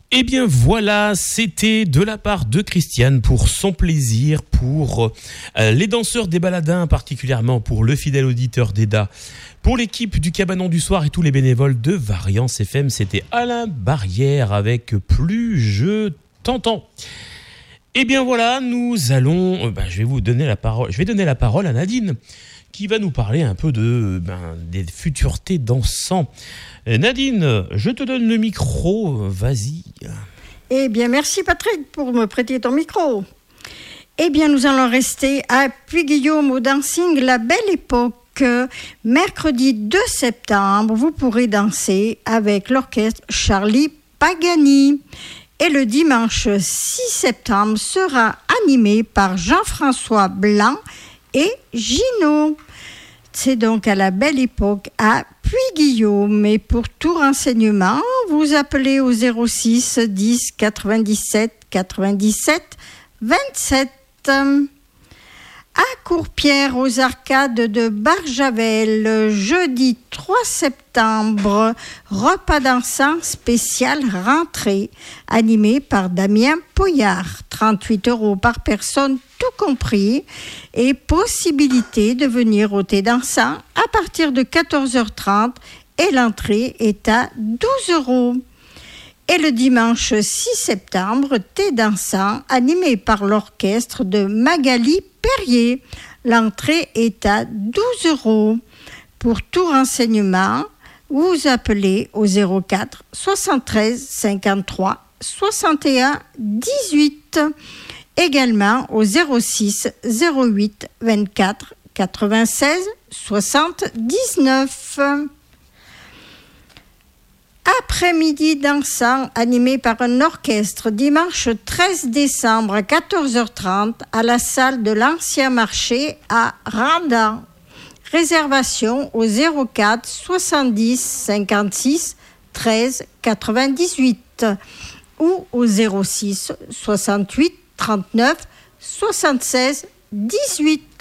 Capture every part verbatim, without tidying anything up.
Eh bien voilà, c'était de la part de Christiane pour son plaisir, pour euh, les danseurs des baladins, particulièrement pour le fidèle auditeur d'Eda, pour l'équipe du Cabanon du Soir et tous les bénévoles de Variance F M. C'était Alain Barrière avec Plus je t'entends. Eh bien voilà, nous allons, euh, ben, je vais vous donner la parole, je vais donner la parole à Nadine, qui va nous parler un peu de ben, des futurtés dansants. Nadine, je te donne le micro, vas-y. Eh bien, merci Patrick pour me prêter ton micro. Eh bien, nous allons rester à Puy-Guillaume au dancing La Belle Époque. Mercredi deux septembre, vous pourrez danser avec l'orchestre Charlie Pagani. Et le dimanche six septembre sera animé par Jean-François Blanc et Gino. C'est donc à La Belle Époque à Puy-Guillaume. Et pour tout renseignement, vous appelez au zéro six dix quatre-vingt-dix-sept quatre-vingt-dix-sept vingt-sept. À Courpierre, aux arcades de Barjavel, jeudi trois septembre, repas dansant spécial rentrée, animé par Damien Poyard, trente-huit euros par personne, tout compris, et possibilité de venir au thé dansant à partir de quatorze heures trente, et l'entrée est à douze euros. Et le dimanche six septembre, thé dansant, animé par l'orchestre de Magali Perrier. L'entrée est à douze euros. Pour tout renseignement, vous appelez au zéro quatre soixante-treize cinquante-trois soixante et un dix-huit. Également au zéro six zéro huit vingt-quatre quatre-vingt-seize soixante-dix-neuf. Après-midi dansant animé par un orchestre dimanche treize décembre à quatorze heures trente à la salle de l'Ancien Marché à Randa. Réservation au zéro quatre soixante-dix cinquante-six treize quatre-vingt-dix-huit ou au zéro six soixante-huit trente-neuf soixante-seize dix-huit.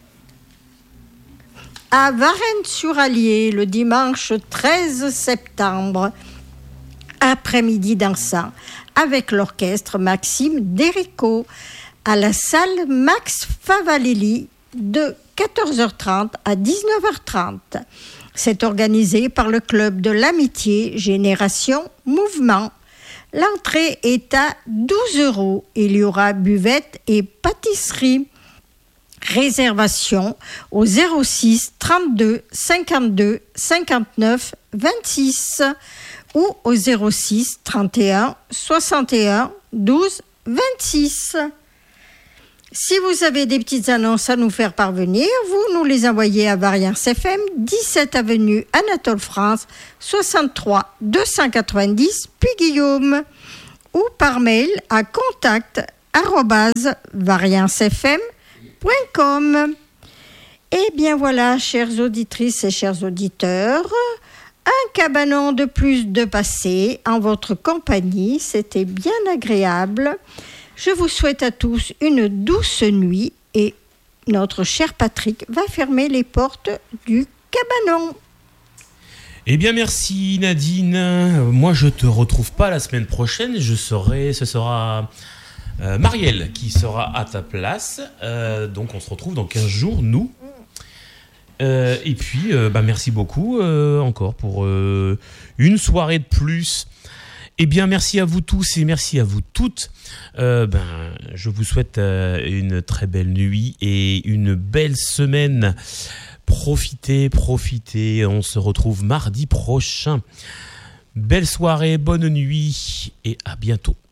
À Varennes-sur-Allier, le dimanche treize septembre, après-midi dansant, avec l'orchestre Maxime Derico, à la salle Max Favalelli, de quatorze heures trente à dix-neuf heures trente. C'est organisé par le club de l'amitié Génération Mouvement. L'entrée est à douze euros. Il y aura buvette et pâtisserie. Réservation au zéro six trente-deux cinquante-deux cinquante-neuf vingt-six ou au zéro six trente et un soixante et un douze vingt-six. Si vous avez des petites annonces à nous faire parvenir, vous nous les envoyez à Variance F M, dix-sept avenue Anatole France, soixante-trois deux cent quatre-vingt-dix, Puy-Guillaume, ou par mail à contact arobase variance f m point com. Eh bien voilà, chères auditrices et chers auditeurs, un cabanon de plus de passé en votre compagnie, c'était bien agréable. Je vous souhaite à tous une douce nuit et notre cher Patrick va fermer les portes du cabanon. Eh bien merci Nadine, moi je te retrouve pas la semaine prochaine, je serai, ce sera euh, Marielle qui sera à ta place, euh, donc on se retrouve dans quinze jours nous. Euh, et puis euh, bah, merci beaucoup euh, encore pour euh, une soirée de plus. Eh bien, merci à vous tous et merci à vous toutes. Euh, ben, je vous souhaite euh, une très belle nuit et une belle semaine. Profitez, profitez. On se retrouve mardi prochain. Belle soirée, bonne nuit et à bientôt.